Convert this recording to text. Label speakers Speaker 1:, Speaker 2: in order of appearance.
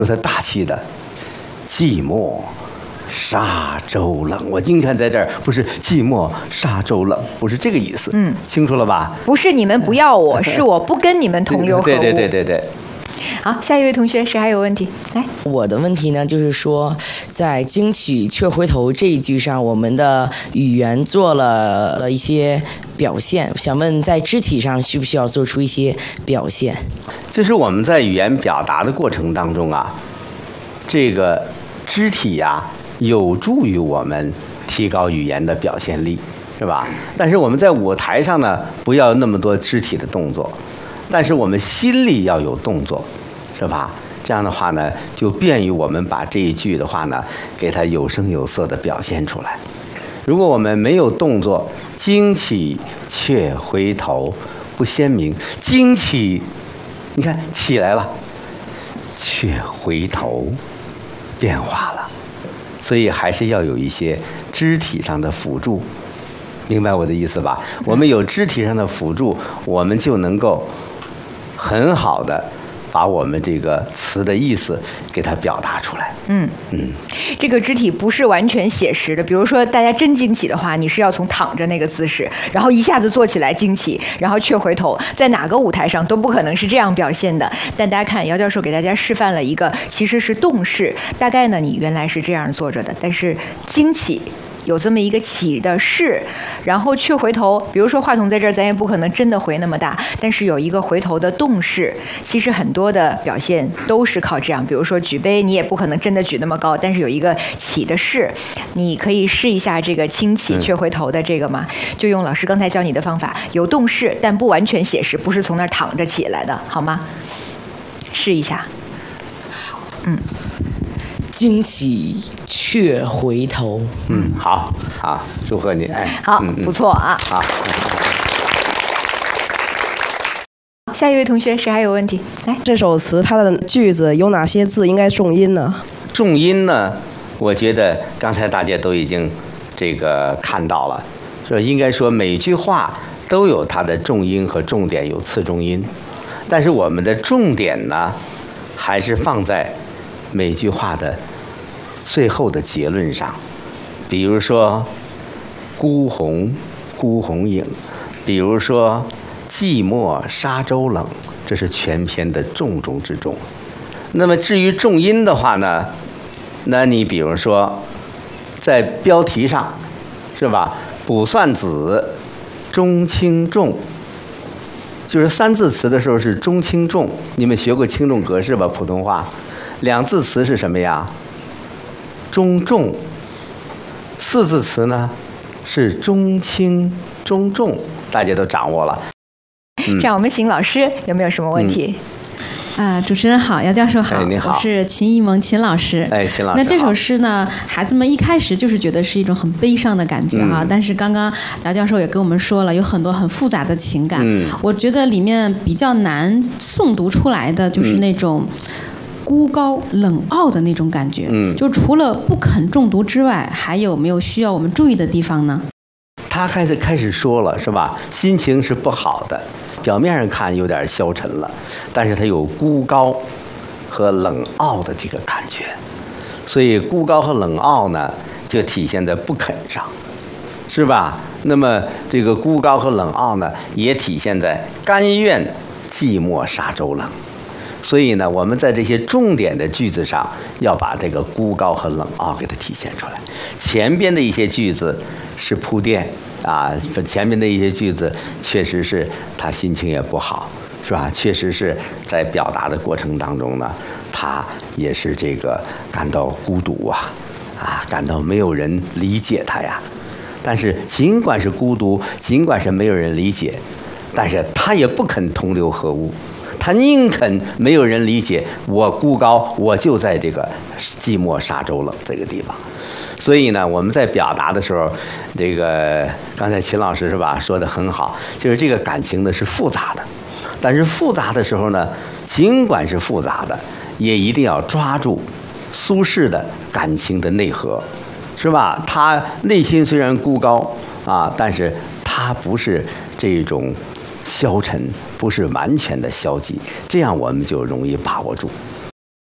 Speaker 1: 有它大气的寂寞沙洲冷。我经常在这儿，不是寂寞沙洲冷，不是这个意思。清楚了吧？
Speaker 2: 不是你们不要我，是我不跟你们同流合污。
Speaker 1: 对。
Speaker 2: 好，下一位同学，谁还有问题？来，
Speaker 3: 我的问题呢，就是说，在惊起却回头这一句上，我们的语言做了一些表现，想问在肢体上需不需要做出一些表现？
Speaker 1: 就是我们在语言表达的过程当中啊，这个肢体呀，有助于我们提高语言的表现力，是吧？但是我们在舞台上呢，不要那么多肢体的动作。但是我们心里要有动作，是吧？这样的话呢，就便于我们把这一句的话呢，给它有声有色的表现出来。如果我们没有动作，惊起却回头，不鲜明。惊起，你看起来了，却回头，变化了。所以还是要有一些肢体上的辅助，明白我的意思吧？我们有肢体上的辅助，我们就能够很好的把我们这个词的意思给它表达出来。
Speaker 2: 这个肢体不是完全写实的。比如说，大家真惊起的话，你是要从躺着那个姿势，然后一下子坐起来惊起，然后却回头，在哪个舞台上都不可能是这样表现的。但大家看，姚教授给大家示范了一个其实是动势，大概呢你原来是这样坐着的，但是惊起有这么一个起的势，然后却回头。比如说话筒在这儿，咱也不可能真的回那么大，但是有一个回头的动势。其实很多的表现都是靠这样。比如说举杯，你也不可能真的举那么高，但是有一个起的势。你可以试一下这个轻起却回头的这个嘛，就用老师刚才教你的方法，有动势但不完全写实，不是从那儿躺着起来的，好吗？试一下。
Speaker 3: 惊起却回头。
Speaker 1: 好，祝贺你。
Speaker 2: 好，不错啊。
Speaker 1: 好。
Speaker 2: 下一位同学，谁还有问题？来，
Speaker 4: 这首词它的句子有哪些字应该重音呢？
Speaker 1: 重音呢，我觉得刚才大家都已经这个看到了，说应该说每句话都有它的重音和重点，有次重音，但是我们的重点呢，还是放在每句话的最后的结论上。比如说孤鸿影，比如说寂寞沙洲冷，这是全篇的重中之重。那么至于重音的话呢，那你比如说在标题上，是吧？卜算子中轻重，就是三字词的时候是中轻重，你们学过轻重格式吧？普通话两字词是什么呀？中重。四字词呢是中轻中重，大家都掌握了。
Speaker 2: 这样我们请老师有没有什么问题？
Speaker 5: 主持人好，姚教授好，
Speaker 1: 你好，
Speaker 5: 我是秦一萌秦老师。
Speaker 1: 秦老师。
Speaker 5: 那这首诗呢，孩子们一开始就是觉得是一种很悲伤的感觉哈，但是刚刚姚教授也跟我们说了，有很多很复杂的情感。我觉得里面比较难诵读出来的就是那种孤高冷傲的那种感觉。就除了不肯中毒之外，还有没有需要我们注意的地方呢？
Speaker 1: 他开始说了，是吧？心情是不好的，表面上看有点消沉了，但是他有孤高和冷傲的这个感觉，所以孤高和冷傲呢，就体现在不肯上，是吧？那么这个孤高和冷傲呢，也体现在甘愿寂寞沙洲冷。所以呢，我们在这些重点的句子上，要把这个孤高和冷傲给它体现出来。前边的一些句子是铺垫啊，前面的一些句子确实是他心情也不好，是吧？确实是在表达的过程当中呢，他也是这个感到孤独啊，感到没有人理解他呀。但是尽管是孤独，尽管是没有人理解，但是他也不肯同流合污。他宁肯没有人理解我孤高，我就在这个寂寞沙洲冷这个地方。所以呢，我们在表达的时候，这个刚才秦老师是吧说得很好，就是这个感情呢是复杂的，但是复杂的时候呢，尽管是复杂的，也一定要抓住苏轼的感情的内核，是吧？他内心虽然孤高啊，但是他不是这种消沉，不是完全的消极，这样我们就容易把握住。